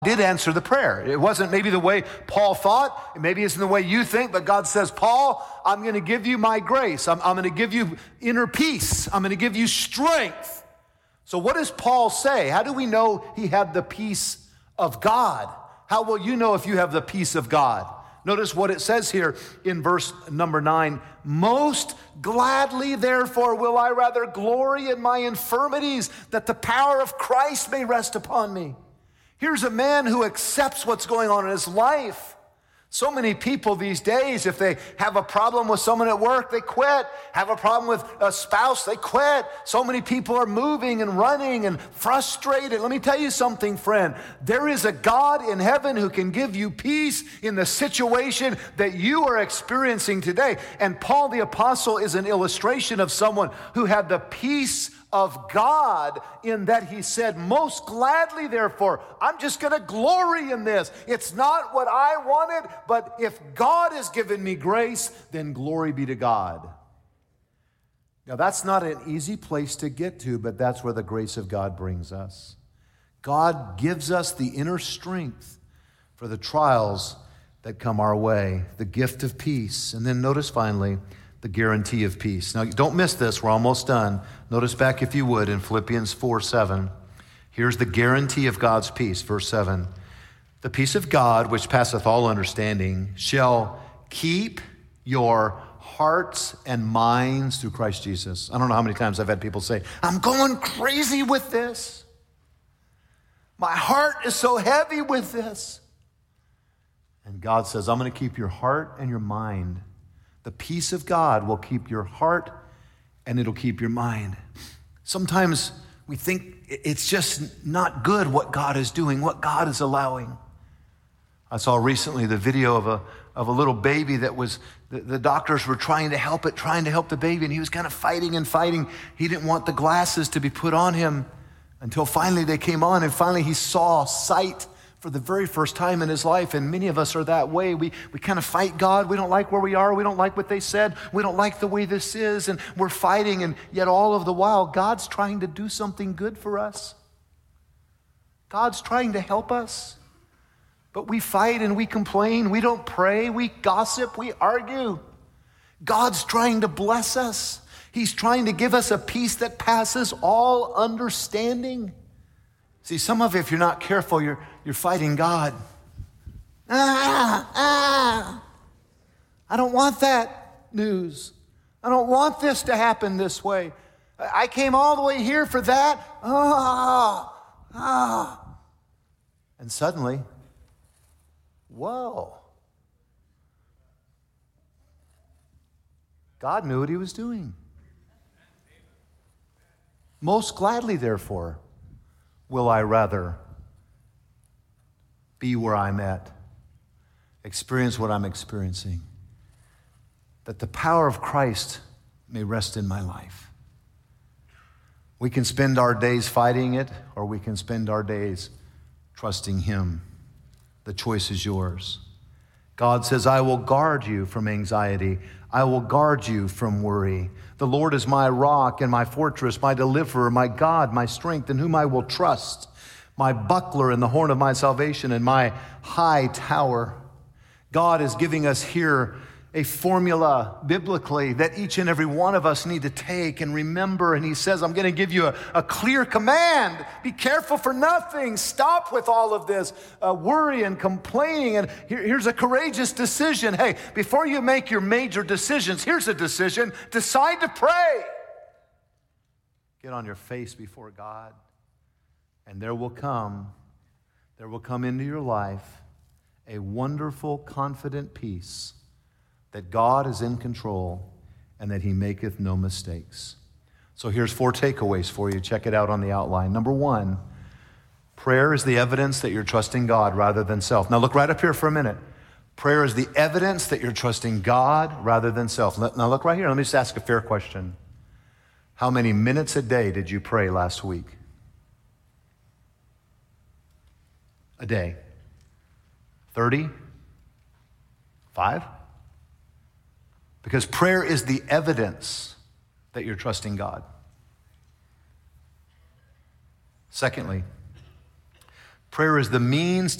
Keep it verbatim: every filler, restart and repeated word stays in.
did answer the prayer. It wasn't maybe the way Paul thought. Maybe it's in the way you think, but God says, Paul, I'm going to give you my grace. I'm, I'm going to give you inner peace. I'm going to give you strength. So what does Paul say? How do we know he had the peace of God? How will you know if you have the peace of God? Notice what it says here in verse number nine. Most gladly, therefore, will I rather glory in my infirmities, that the power of Christ may rest upon me. Here's a man who accepts what's going on in his life. So many people these days, if they have a problem with someone at work, they quit. Have a problem with a spouse, they quit. So many people are moving and running and frustrated. Let me tell you something, friend. There is a God in heaven who can give you peace in the situation that you are experiencing today. And Paul the Apostle is an illustration of someone who had the peace of God, in that he said, most gladly, therefore, I'm just going to glory in this. It's not what I wanted, but if God has given me grace, then glory be to God. Now, that's not an easy place to get to, but that's where the grace of God brings us. God gives us the inner strength for the trials that come our way, the gift of peace. And then notice finally, the guarantee of peace. Now, don't miss this. We're almost done. Notice back, if you would, in Philippians four seven. Here's the guarantee of God's peace, verse seven. The peace of God, which passeth all understanding, shall keep your hearts and minds through Christ Jesus. I don't know how many times I've had people say, I'm going crazy with this. My heart is so heavy with this. And God says, I'm going to keep your heart and your mind. The peace of God will keep your heart and it'll keep your mind. Sometimes we think it's just not good what God is doing, what God is allowing. I saw recently the video of a of a little baby that was, the, the doctors were trying to help it, trying to help the baby, and he was kind of fighting and fighting. He didn't want the glasses to be put on him until finally they came on, and finally he saw sight for the very first time in his life. And many of us are that way. We we kind of fight God. We don't like where we are. We don't like what they said. We don't like the way this is. And we're fighting. And yet all of the while, God's trying to do something good for us. God's trying to help us. But we fight and we complain. We don't pray. We gossip. We argue. God's trying to bless us. He's trying to give us a peace that passes all understanding. See, some of you, if you're not careful, you're, you're fighting God. Ah, ah. I don't want that news. I don't want this to happen this way. I came all the way here for that. Ah, ah. And suddenly, whoa. God knew what he was doing. Most gladly, therefore, will I rather be where I'm at, experience what I'm experiencing, that the power of Christ may rest in my life. We can spend our days fighting it, or we can spend our days trusting him. The choice is yours. God says, I will guard you from anxiety. I will guard you from worry. The Lord is my rock and my fortress, my deliverer, my God, my strength, in whom I will trust, my buckler and the horn of my salvation and my high tower. God is giving us here a formula biblically that each and every one of us need to take and remember. And he says, I'm going to give you a, a clear command. Be careful for nothing. Stop with all of this uh, worry and complaining. And here, here's a courageous decision. Hey, before you make your major decisions, here's a decision. Decide to pray. Get on your face before God. And there will come, there will come into your life a wonderful, confident peace that God is in control and that he maketh no mistakes. So here's four takeaways for you. Check it out on the outline. Number one, prayer is the evidence that you're trusting God rather than self. Now look right up here for a minute. Prayer is the evidence that you're trusting God rather than self. Now look right here. Let me just ask a fair question. How many minutes a day did you pray last week? A day. thirty? Five? Because prayer is the evidence that you're trusting God. Secondly, Prayer is the means